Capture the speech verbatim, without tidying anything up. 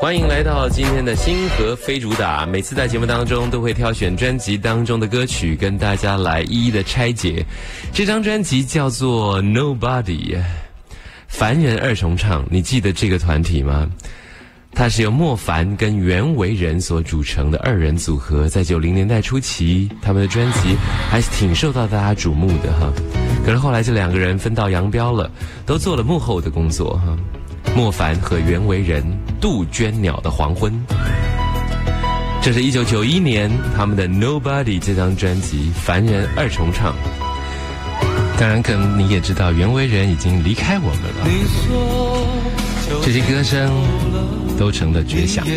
欢迎来到今天的星河非主打。每次在节目当中都会挑选专辑当中的歌曲，跟大家来一一的拆解。这张专辑叫做 Nobody， 凡人二重唱。你记得这个团体吗？它是由莫凡跟袁惟仁所组成的二人组合，在九零年代初期，他们的专辑还是挺受到大家瞩目的哈。可是后来这两个人分道扬镳了，都做了幕后的工作哈。莫凡和袁惟仁，杜鹃鸟的黄昏。这是一九九一年他们的 Nobody 这张专辑，凡人二重唱。当然可能你也知道袁惟仁已经离开我们了，这些歌声都成了绝响。